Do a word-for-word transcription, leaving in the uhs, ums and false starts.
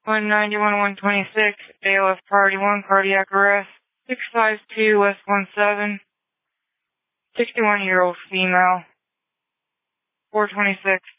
one ninety-one, one twenty-six, A L F Priority one, cardiac arrest, six five two West one seven, sixty-one-year-old female, four twenty-six.